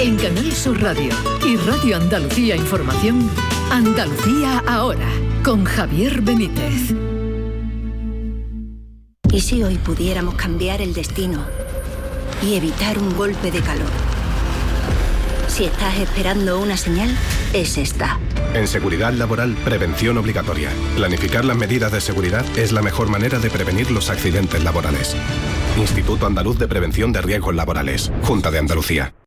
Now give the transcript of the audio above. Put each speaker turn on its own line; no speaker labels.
En Canal Sur Radio y Radio Andalucía Información, Andalucía Ahora, con Javier Benítez.
¿Y si hoy pudiéramos cambiar el destino y evitar un golpe de calor? Si estás esperando una señal, es esta.
En seguridad laboral, prevención obligatoria. Planificar las medidas de seguridad es la mejor manera de prevenir los accidentes laborales. Instituto Andaluz de Prevención de Riesgos Laborales. Junta de Andalucía.